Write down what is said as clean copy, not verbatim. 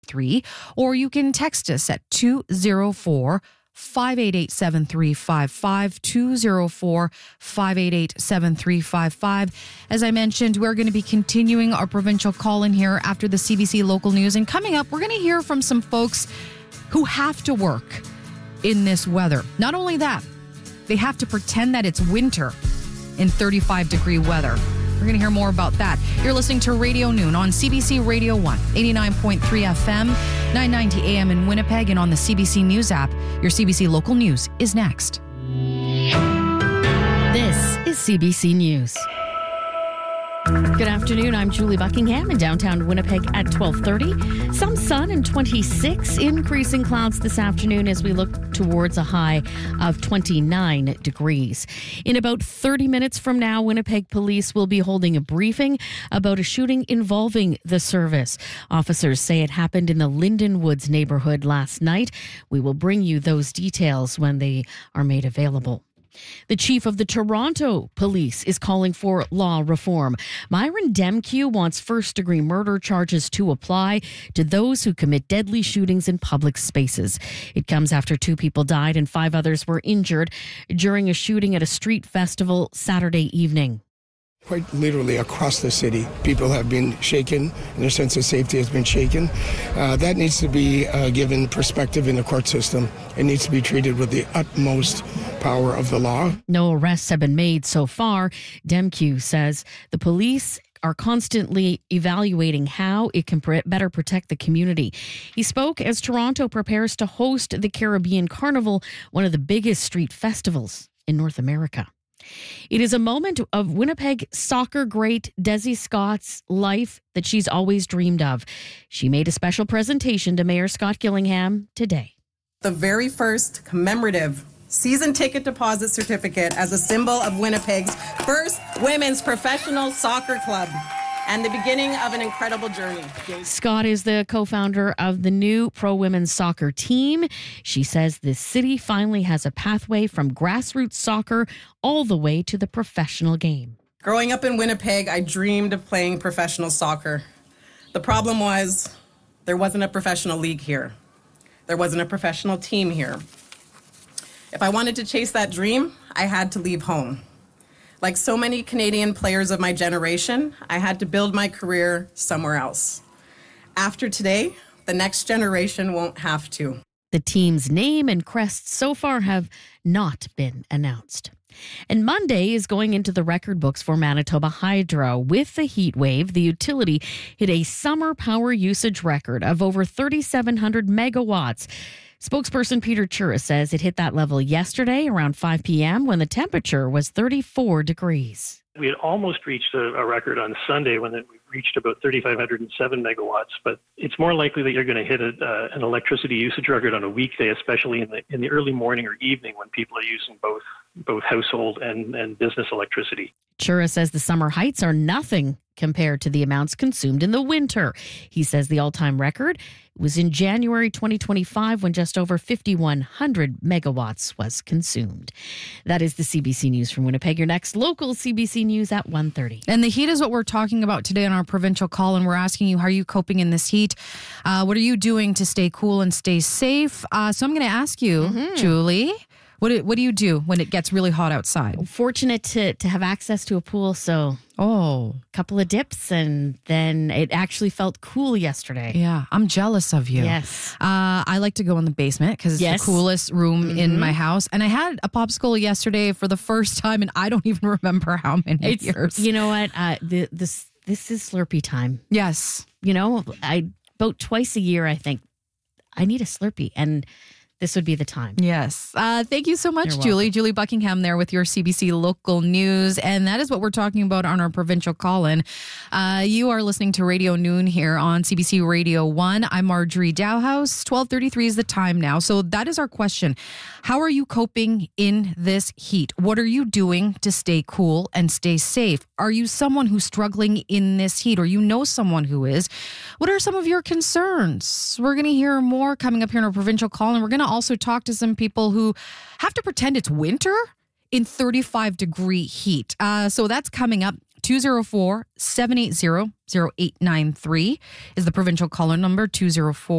or you can text us at 204-588-7355, 204-588-7355. As I mentioned, we're going to be continuing our provincial call-in here after the CBC local news. And coming up, we're going to hear from some folks who have to work in this weather. Not only that, they have to pretend that it's winter in 35-degree weather. We're going to hear more about that. You're listening to Radio Noon on CBC Radio 1, 89.3 FM, 990 AM in Winnipeg, and on the CBC News app. Your CBC local news is next. This is CBC News. Good afternoon. I'm Julie Buckingham in downtown Winnipeg at 12:30. Some sun and 26, increasing clouds this afternoon as we look towards a high of 29 degrees. In about 30 minutes from now, Winnipeg police will be holding a briefing about a shooting involving the service. Officers say it happened in the Linden Woods neighborhood last night. We will bring you those details when they are made available. The chief of the Toronto Police is calling for law reform. Myron Demkew wants first-degree murder charges to apply to those who commit deadly shootings in public spaces. It comes after 2 people died and 5 others were injured during a shooting at a street festival Saturday evening. Quite literally across the city, people have been shaken, and their sense of safety has been shaken. That needs to be given perspective in the court system. It needs to be treated with the utmost power of the law. No arrests have been made so far. Demkew says the police are constantly evaluating how it can better protect the community. He spoke as Toronto prepares to host the Caribbean Carnival, one of the biggest street festivals in North America. It is a moment of Winnipeg soccer great Desi Scott's life that she's always dreamed of. She made a special presentation to Mayor Scott Gillingham today. The very first commemorative season ticket deposit certificate as a symbol of Winnipeg's first women's professional soccer club, and the beginning of an incredible journey. Scott is the co-founder of the new pro-women's soccer team. She says this city finally has a pathway from grassroots soccer all the way to the professional game. Growing up in Winnipeg, I dreamed of playing professional soccer. The problem was there wasn't a professional league here. There wasn't a professional team here. If I wanted to chase that dream, I had to leave home. Like so many Canadian players of my generation, I had to build my career somewhere else. After today, the next generation won't have to. The team's name and crest so far have not been announced. And Monday is going into the record books for Manitoba Hydro. With the heat wave, the utility hit a summer power usage record of over 3,700 megawatts. Spokesperson Peter Chura says it hit that level yesterday around 5 p.m. when the temperature was 34 degrees. We had almost reached a record on Sunday when we reached about 3,507 megawatts, but it's more likely that you're going to hit an electricity usage record on a weekday, especially in the early morning or evening when people are using both household and business electricity. Chura says the summer heights are nothing compared to the amounts consumed in the winter. He says the all-time record was in January 2025 when just over 5,100 megawatts was consumed. That is the CBC News from Winnipeg. Your next local CBC News at 1:30. And the heat is what we're talking about today on our provincial call, and we're asking you, how are you coping in this heat? What are you doing to stay cool and stay safe? So I'm going to ask you, Julie, what do you do when it gets really hot outside? Fortunate to have access to a pool, so a couple of dips, and then it actually felt cool yesterday. Yeah, I'm jealous of you. Yes. I like to go in the basement because it's the coolest room in my house. And I had a popsicle yesterday for the first time, and I don't even remember how many years. You know what? This is Slurpee time. Yes. You know, about twice a year, I think, I need a Slurpee, and this would be the time. Yes. Thank you so much, Julie. Julie Buckingham there with your CBC local news. And that is what we're talking about on our provincial call-in. You are listening to Radio Noon here on CBC Radio 1. I'm Marjorie Dowhouse. 12:33 is the time now. So that is our question. How are you coping in this heat? What are you doing to stay cool and stay safe? Are you someone who's struggling in this heat, or you know someone who is? What are some of your concerns? We're going to hear more coming up here in our provincial call-in. We're going to also talk to some people who have to pretend it's winter in 35-degree heat. So that's coming up. 204-780-0893 is the provincial caller number, 204